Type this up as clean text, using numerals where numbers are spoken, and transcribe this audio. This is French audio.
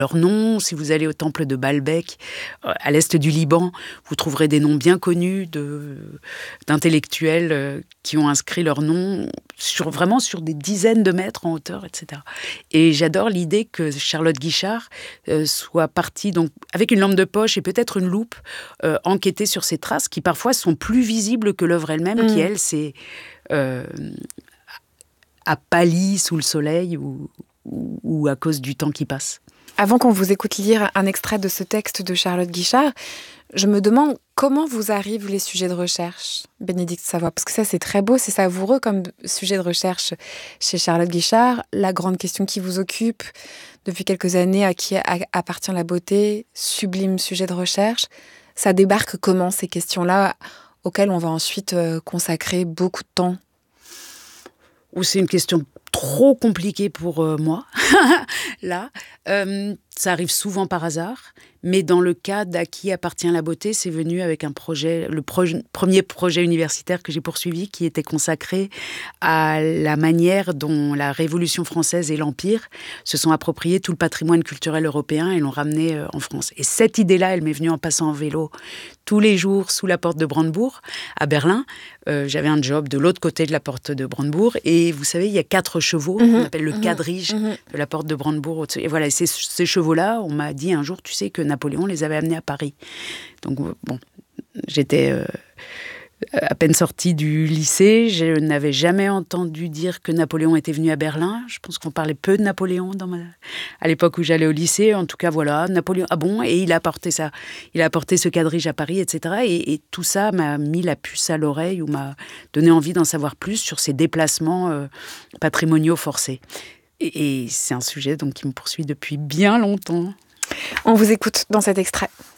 Leurs noms, si vous allez au temple de Baalbek, à l'est du Liban, vous trouverez des noms bien connus d'intellectuels qui ont inscrit leurs noms vraiment sur des dizaines de mètres en hauteur, etc. Et j'adore l'idée que Charlotte Guichard soit partie donc, avec une lampe de poche et peut-être une loupe, enquêter sur ces traces qui parfois sont plus visibles que l'œuvre elle-même, qui elle, s'est a pâli sous le soleil ou à cause du temps qui passe. Avant qu'on vous écoute lire un extrait de ce texte de Charlotte Guichard, je me demande comment vous arrivent les sujets de recherche, Bénédicte Savoie, parce que ça c'est très beau, c'est savoureux comme sujet de recherche chez Charlotte Guichard. La grande question qui vous occupe depuis quelques années, à qui appartient la beauté, sublime sujet de recherche. Ça débarque comment ces questions-là auxquelles on va ensuite consacrer beaucoup de temps? Ou c'est une question trop compliquée pour moi, là. Ça arrive souvent par hasard, mais dans le cas d'À qui appartient la beauté, c'est venu avec un projet, premier projet universitaire que j'ai poursuivi, qui était consacré à la manière dont la Révolution française et l'Empire se sont appropriés tout le patrimoine culturel européen et l'ont ramené en France. Et cette idée-là, elle m'est venue en passant en vélo tous les jours sous la porte de Brandebourg, à Berlin. J'avais un job de l'autre côté de la porte de Brandebourg, et vous savez, il y a 4 chevaux, on appelle le quadrige de la porte de Brandebourg. Et voilà, ces chevaux-là, on m'a dit un jour, tu sais que Napoléon les avait amenés à Paris. Donc bon, j'étais à peine sortie du lycée, je n'avais jamais entendu dire que Napoléon était venu à Berlin. Je pense qu'on parlait peu de Napoléon à l'époque où j'allais au lycée. En tout cas, voilà, Napoléon, ah bon, et il a apporté ça. Il a apporté ce quadrige à Paris, etc. Et tout ça m'a mis la puce à l'oreille ou m'a donné envie d'en savoir plus sur ces déplacements patrimoniaux forcés. Et c'est un sujet donc, qui me poursuit depuis bien longtemps. On vous écoute dans cet extrait.